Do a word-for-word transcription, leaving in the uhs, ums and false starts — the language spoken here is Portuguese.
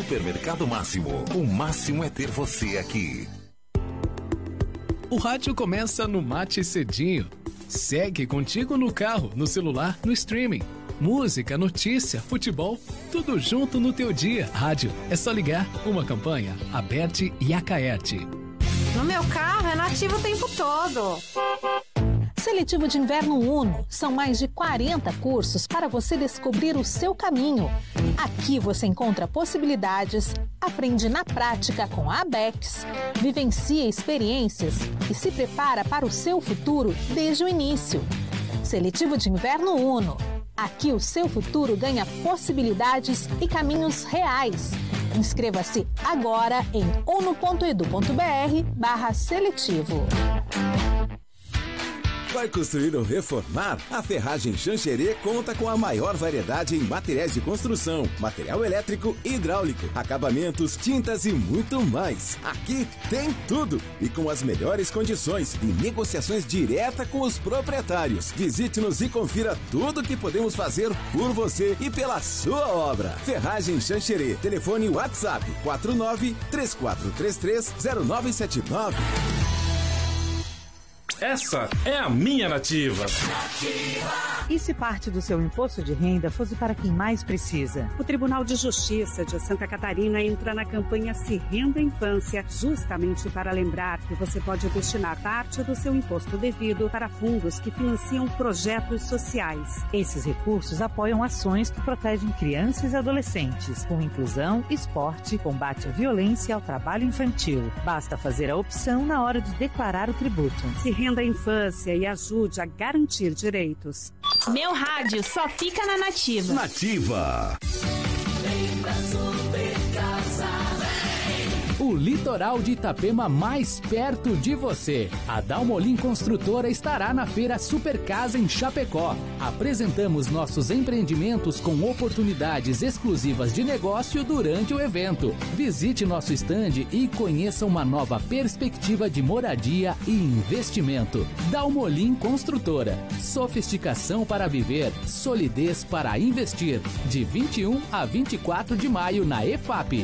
Supermercado Máximo. O máximo é ter você aqui. O rádio começa no Mate Cedinho. Segue contigo no carro, no celular, no streaming. Música, notícia, futebol, tudo junto no teu dia. Rádio, é só ligar. Uma campanha, Aberte e Acaerte. No meu carro é Nativa o tempo todo. Seletivo de Inverno Uno. São mais de quarenta cursos para você descobrir o seu caminho. Aqui você encontra possibilidades, aprende na prática com a Abex, vivencia experiências e se prepara para o seu futuro desde o início. Seletivo de Inverno Uno. Aqui o seu futuro ganha possibilidades e caminhos reais. Inscreva-se agora em uno.edu.br barra seletivo. Vai construir ou reformar? A Ferragem Xanxerê conta com a maior variedade em materiais de construção, material elétrico e hidráulico, acabamentos, tintas e muito mais. Aqui tem tudo e com as melhores condições e negociações direta com os proprietários. Visite-nos e confira tudo que podemos fazer por você e pela sua obra. Ferragem Xanxerê. Telefone WhatsApp quatro nove três quatro três três zero nove sete nove. Essa é a minha Nativa. Nativa. E se parte do seu imposto de renda fosse para quem mais precisa? O Tribunal de Justiça de Santa Catarina entra na campanha Se Renda Infância, justamente para lembrar que você pode destinar parte do seu imposto devido para fundos que financiam projetos sociais. Esses recursos apoiam ações que protegem crianças e adolescentes, com inclusão, esporte, combate à violência e ao trabalho infantil. Basta fazer a opção na hora de declarar o tributo. Se renda a infância e ajude a garantir direitos. Meu rádio só fica na Nativa. Nativa. Vem pra Super Casa. O litoral de Itapema mais perto de você. A Dalmolin Construtora estará na Feira Super Casa em Chapecó. Apresentamos nossos empreendimentos com oportunidades exclusivas de negócio durante o evento. Visite nosso estande e conheça uma nova perspectiva de moradia e investimento. Dalmolin Construtora. Sofisticação para viver, solidez para investir. De vinte e um a vinte e quatro de maio na E F A P.